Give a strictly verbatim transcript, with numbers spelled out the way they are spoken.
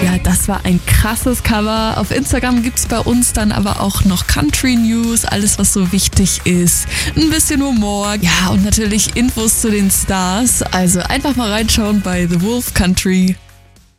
Ja, das war ein krasses Cover. Auf Instagram gibt's bei uns dann aber auch noch Country News, alles was so wichtig ist. Ein bisschen Humor, ja, und natürlich Infos zu den Stars. Also einfach mal reinschauen bei The Wolf Country.